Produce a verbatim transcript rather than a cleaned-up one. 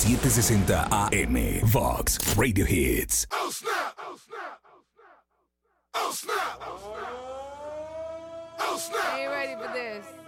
setecientos sesenta A M. Vox Radio Hits. Oh snap! Oh snap! Oh snap! Oh snap! Oh snap! Are you ready for this?